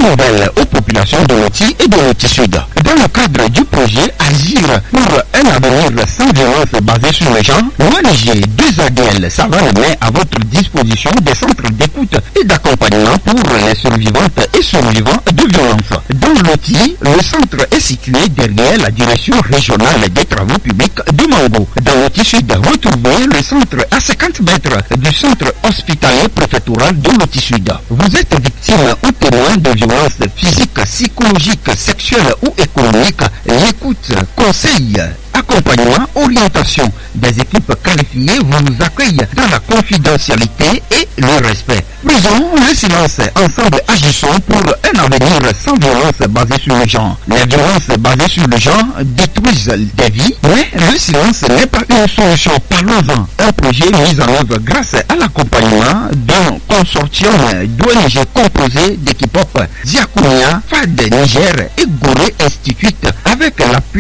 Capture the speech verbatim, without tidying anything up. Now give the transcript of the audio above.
nouvelle aux populations de Loti et de Loti Sud. Dans le cadre du projet Agir pour un avenir sans violence basé sur le genre, l'O N G deux A D L Savane met à votre disposition des centres d'écoute et d'accompagnement pour les survivantes et survivants de violences. Dans Loti, le centre est situé derrière la direction régionale des travaux publics de Mango. Dans Loti Sud, retrouvez le centre à cinquante mètres du centre hospitalier préfectoral de Loti Sud. Vous êtes victime ou témoin de violences physiques, psychologiques, sexuelles ou économiques. L'écoute, conseil, accompagnement, orientation des équipes qualifiées vous accueillent dans la confidentialité et le respect. Brisons le silence. Ensemble, agissons pour un avenir sans violence basée sur le genre. Les violences basées sur le genre détruisent des vies, mais le silence n'est pas une solution. Parlons-en. Un projet mis en œuvre grâce à l'accompagnement d'un consortium d'O N G composé d'équipes Diakonia, F A D Niger et Gorée Institute avec l'appui